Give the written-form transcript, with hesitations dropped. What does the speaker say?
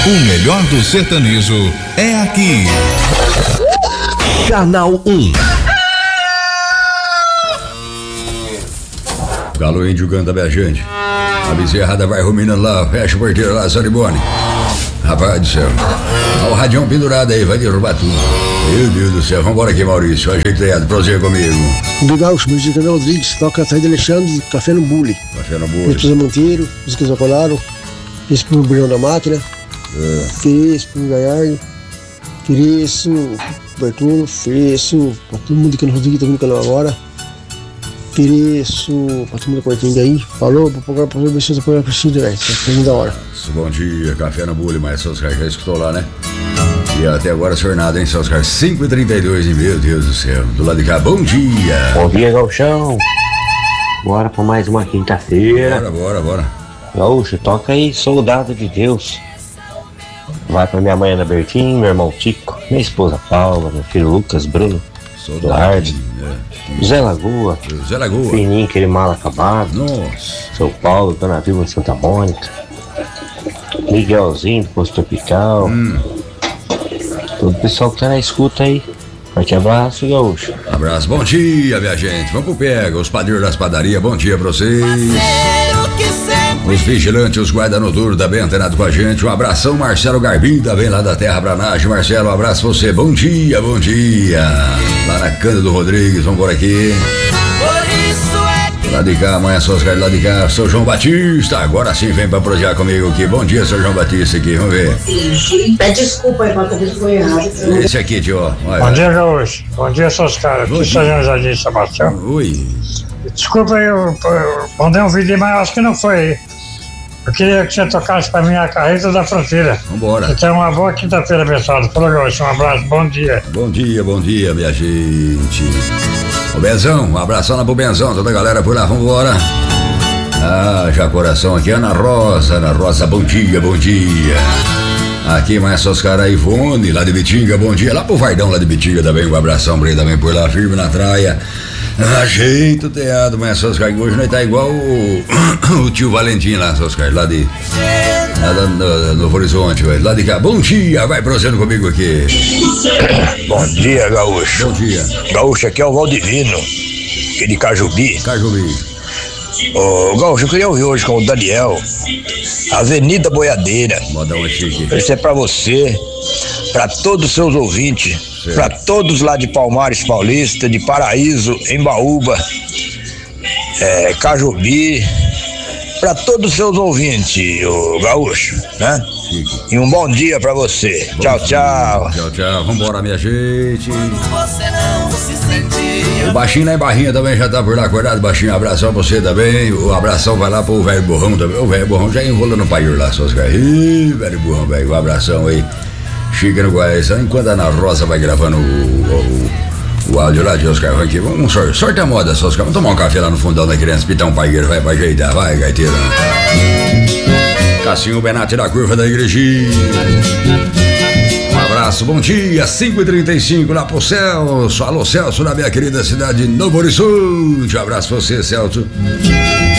O melhor do sertanejo é aqui. Canal 1. Galo índio canta minha gente. A bezerrada vai ruminando lá, fecha o porteiro lá, Saribone. Rapaz do céu. Olha o radião pendurado aí, vai derrubar tudo. Meu Deus do céu, vambora aqui, Maurício. Ajeitado, prazer comigo. Legal, música do Rodrigues, toca a Saída Alexandre, Café no Bule. Café no Bule. Música do Monteiro, música do Colaro, esse pro Brilhão da Máquina, esse pro Gaiardo, isso, Bertolo, isso, pra todo mundo que no Rodrigues tá vindo no canal agora. Isso, pra todo mundo curtindo aí. Falou, pro programa, pra ver se você pode assistir, velho. Tá da hora. Bom dia, Café no Bule, mas Oscar já escutou lá, né? E até agora, jornada, hein, Oscar? 5h32, meu Deus do céu. Do lado de cá, bom dia. Bom dia, Gauchão. Bora pra mais uma quinta-feira. Bora. Gaúcho, toca aí, Soldado de Deus. Vai pra minha mãe Ana Bertin, meu irmão Tico, minha esposa Paula, meu filho Lucas, Bruno, Eduardo, Zé Lagoa, Fininho, aquele mal acabado. Nossa. São Paulo, Dona Vilma de Santa Mônica, Miguelzinho do Posto Tropical. Todo o pessoal que tá na escuta aí. Forte abraço, Gaúcho. Abraço, bom dia, minha gente. Vamos pro pega, os padeiros das padarias, bom dia pra vocês. Os vigilantes, os guarda noturno também antenado com a gente. Um abração, Marcelo Garbim, também lá da Terra Branagem. Marcelo, um abraço pra você. Bom dia. Lá na Cândido Rodrigues, vamos por aqui. Lá de cá, amanhã só os caras lá de cá. Sou João Batista, agora sim vem pra projetar comigo aqui. Bom dia, Sr. João Batista aqui, vamos ver. Pede desculpa aí, qualquer vez foi errado. Esse aqui, tio. Bom dia, Gaúcho. Bom dia, seus caras. Aqui está João Jardim Sebastião. Oi. Desculpa aí, eu mandei um vídeo, mas acho que não foi. Eu queria que você tocasse pra mim a Carreta da Fronteira. Vambora. Então, uma boa quinta-feira, abençoada. Falou, Gaúcho. Um abraço, bom dia. Bom dia, minha gente. O Benzão, um abração lá pro Benzão, toda a galera por lá, vambora. Já coração aqui, Ana Rosa, bom dia. Aqui mais seus caras, Ivone, lá de Bitinga, bom dia. Lá pro Vardão, lá de Bitinga também, um abração pra ele também por lá, firme na traia. Ajeita o teado, mas seus caras, hoje nós tá igual o tio Valentim lá, seus caras, lá no Novo Horizonte, velho. Lá de cá, bom dia, vai prosseguindo comigo aqui. Bom dia, Gaúcho. Bom dia. Gaúcho, aqui é o Valdivino, aqui de Cajubi. Ô, Gaúcho, eu queria ouvir hoje com o Daniel, Avenida Boiadeira. Modão chique. Isso é pra você, pra todos os seus ouvintes, pra todos lá de Palmares Paulista, de Paraíso, Embaúba, Cajubi, pra todos os seus ouvintes, ô Gaúcho, né? Chique. E um bom dia pra você. Tchau. Tchau, vambora, minha gente. O Baixinho lá em Barrinha também já tá por lá acordado. Baixinho, abração pra você também. O abração vai lá pro velho Borrão também. O velho Borrão já enrola no país lá, seus caras. Ih, velho Borrão, velho. Um abração aí. Chica no Goiás. Enquanto a Ana Rosa vai gravando o áudio lá de Oscar aqui. Vamos sorte a moda, seus caras. Vamos tomar um café lá no fundão da criança, pitar um paigueiro, vai pra ajeitar, vai, gaiteira. Cassinho Benatti da Curva da Igrejinha. Um abraço, bom dia, 5h35 lá pro Celso. Alô, Celso, na minha querida cidade de Novo Horizonte. Um abraço pra você, Celso.